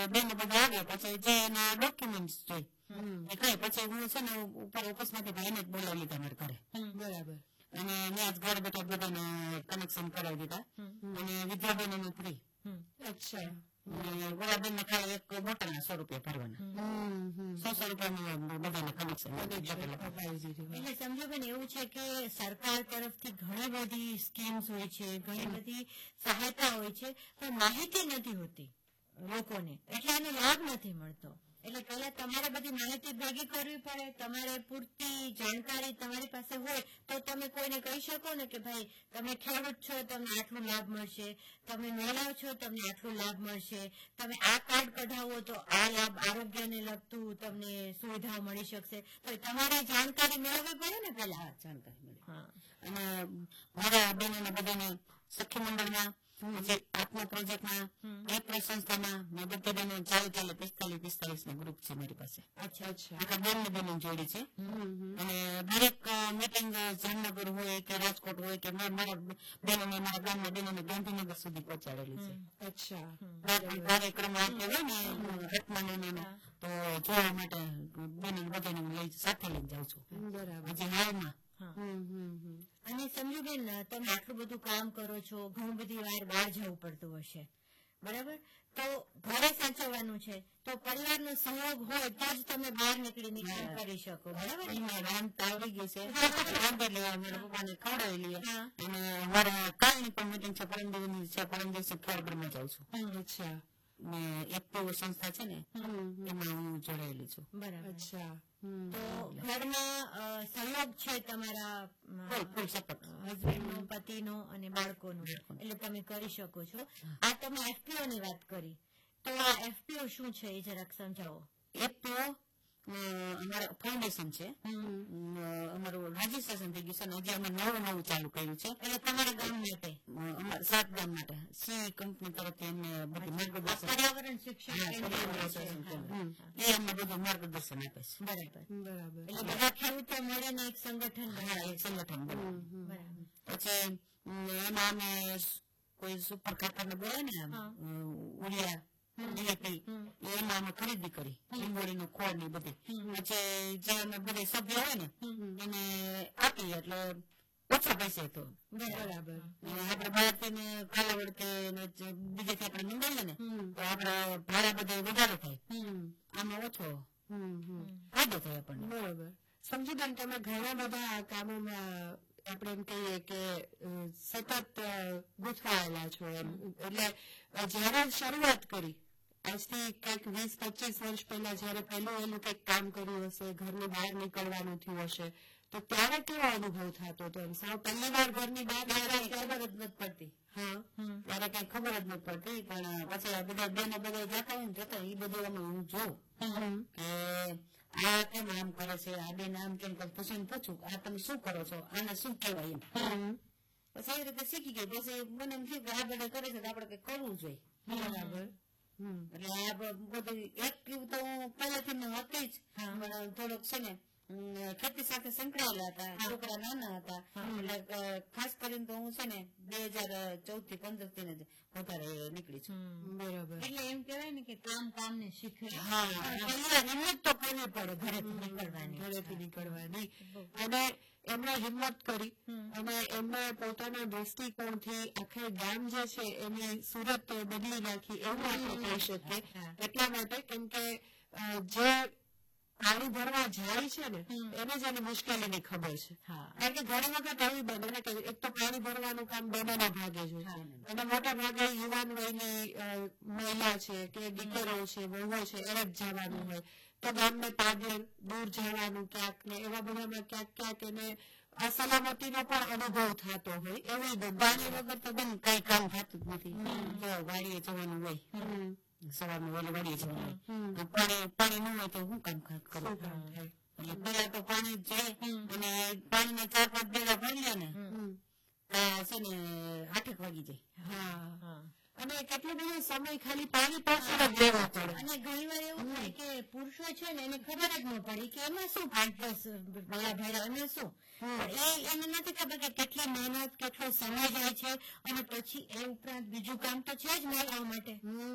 બેન બધા આવે પછી જે એના ડોક્યુમેન્ટ જોઈ એ કઈ પછી હું છે ને ઉપર ઓફિસમાંથી ભાઈને જ બોલાવી લીધા મારે ઘરે. બરાબર. અને મેં આજ ઘરે બેઠા બધાને કનેક્શન કરાવી દીધા અને વિદ્યાબેન એનું ફ્રી. અચ્છા. બરાબર ને ખાલી એક બોટલના 100 રૂપિયા ભરવાના. 100 રૂપિયાનું બધાને કનેક્શન એટલે સમજો બેન એવું છે કે સરકાર તરફથી ઘણી બધી સ્કીમ્સ હોય છે, ઘણી બધી સહાયતા હોય છે, પણ માહિતી નથી હોતી લોકોને, એટલે એનો લાભ નથી મળતો. એટલે પહેલા તમારે બધી માહિતી ભેગી કરવી પડે, તમારે પૂરતી જાણકારી તમારી પાસે હોય તો તમે કોઈને કહી શકો ને કે ભાઈ તમે ખેડૂત છો, તમને આટલો લાભ મળશે, તમે મહિલાઓ છો, તમને આટલો લાભ મળશે, તમે આ કાર્ડ કઢાવો તો આ લાભ આરોગ્યને લગતું તમને સુવિધાઓ મળી શકશે. તો તમારે જાણકારી મેળવવી પડે ને પહેલા. જાણકારી મળે. અને મારા બહેનોને બધાને સખી મંડળમાં આત્મા પ્રોજેક્ટમાં એક સંસ્થામાં મેં બધા બહેનો ચાલે 45 ના ગ્રુપ છે મારી પાસે. આખા બેન બહેનો જોડી છે. અને દરેક મીટિંગ જામનગર હોય કે રાજકોટ હોય કે મારા બહેનોને મારા ગામના બહેનોને ગાંધીનગર સુધી પહોંચાડેલી છે. કાર્યક્રમ આપે હોય ને હટમાન તો જોવા માટે બહેનો બધાને લઈ સાથે લઈને જાઉં છું. હજી હાલમાં. અને સમજો બેન તમે આટલું બધું કામ કરો છો, ઘણું બધી વાર બહાર જવું પડતું હશે, બરાબર? તો ઘરે સાચવવાનું છે તો પરિવારનો સહયોગ હોય તો જ તમે બહાર નીકળી કરી શકો, બરાબર? આવડી ગઈ છે, રાંધી લેવા, મારા પપ્પાને ખવડાવી લઈએ. અને મારા કાલની પણ મીટિંગ છે, પરમ દિવસે ખેડબ્રહ્મા જાઉં છું. અચ્છા. ને એક સંસ્થા છે ને એમાં હું જોડાયેલી છું. બરાબર. અચ્છા. તો ઘરમાં સહયોગ છે તમારા હસબન્ડનો, પતિનો અને બાળકોનો, એટલે તમે કરી શકો છો. આ તમે એફપીઓ ની વાત કરી, તો આ એફપીઓ શું છે એ જરાક સમજાવો. એફપીઓ અમારા ફાઉન્ડેશન છે, અમારું રજીસ્ટ્રેશન થઈ ગયું છે અને હજી અમે નવું ચાલુ કર્યું છે. એટલે તમારા ગામ માટે, અમારા 7 ગામ માટે સી કંપની તરફથી એમને બધું માર્ગદર્શન, પર્યાવરણ શિક્ષણ એ અમને બધું માર્ગદર્શન આપે છે. બરાબર. એટલે બધા ખેડૂતો મળીને એક સંગઠન બરાબર. પછી એમાં અમે કોઈ સુપર ખાતર ને બોલે ને ઉડિયા ડીએપી એમાં અમે ખરીદી કરી, લીંબોળીનો ખોળ ની બધી. પછી જે અમે બધા સભ્ય હોય ને એને આપી એટલે ઓછા પૈસે તો. બરાબર. આપડે બહારથી કાલાવડ કે બીજેથી આપણે મંગાવીએ ને તો આપડા ભાડા બધા વધારે થાય, આમાં ઓછો ફાયદો થાય આપણને. બરોબર. સમજી બેન, તમે ઘણા બધા કામોમાં આપણે એમ કહીએ કે સતત ગૂંથવાયેલા છો એમ. એટલે જયારે શરૂઆત કરી આજથી કંઈક 20-25 વર્ષ પહેલા જયારે પહેલું કંઈક કામ કર્યું હશે, ઘરની બહાર નીકળવાનું થયું હશે, તો ત્યારે કેવો અનુભવ થતો હતો? એમ સાવ પહેલી વાર ઘરની બહાર ખબર જ નથી પડતી. ત્યારે કઈ ખબર જ નથી પડતી. પણ પછી બધા બેનો બધા જતા હોય ને જતા એ બધું અમે હું જોઉં કે આ કેમ આમ કરે છે, આ બેન આમ કેમ કરે, પછી પૂછું આ તમે શું કરો છો, આને શું કહેવાય એમ. પછી એ રીતે શીખી ગઈ. પછી મને એમ થયું કે આ બધા કરે છે તો આપડે કઈ કરવું જોઈએ. બરાબર. એટલે આ બધું એક્ટિવ તો હું પહેલેથી હતી જ, પણ થોડુંક છે ને ખેતી સાથે સંકળાયેલા હતા, છોકરા નાના હતા, એટલે ખાસ કરીને તો હું છે ને 2014 થી 15 થી જ વધારે નીકળી છું. બરાબર. એટલે એમ કહેવાય ને કે કામ ને શીખે. હિંમત તો કરવી પડે ઘરેથી નીકળવાની. અને એમણે હિંમત કરી અને એમણે પોતાના દ્રષ્ટિકોણથી આખા ગામ જે છે એની સુરત બદલી નાખી એવું આપણે કહી શકીએ. એટલા માટે કેમ કે જે પાણી ભરવા જાય છે ને એને જ એની મુશ્કેલીની ખબર છે. કારણ કે ઘણી વખત આવી બને ને કે એક તો પાણી ભરવાનું કામ બેનોના ભાગે છે અને મોટા ભાગે યુવાન વયની મહિલા છે કે દીકરો છે, વહુઓ છે એને જ જવાનું હોય તો ગામને પાદર દૂર જવાનું ક્યાંક ને એવા બધામાં ક્યાંક એને અસલામતીનો પણ અનુભવ થતો હોય. એવી પાણી વગર તો બેન કઈ કામ થતું જ નથી. વાડીએ જવાનું હોય, સવારમાં વહેલી વાડીએ જવાનું હોય, પાણી ન હોય તો શું કામ કરવું? એટલે પેલા તો પાણી જ જોઈએ અને પાણીના 4-5 બેડા ભરી લે ને છે ને 8 વાગી જાય. અને કેટલો બધો સમય ખાલી પાણી પાછળ જ દેવો પડે. અને ઘણી વાર એવું થાય કે પુરુષો છે ને એને ખબર જ ન પડી કે એમાં શું 5-10 ભેળા એમાં શું, એને નથી ખબર કે કેટલી મહેનત કેટલો સમય જાય છે અને પછી એ ઉપરાંત બીજું કામ તો છે જ મહિલાઓ માટે.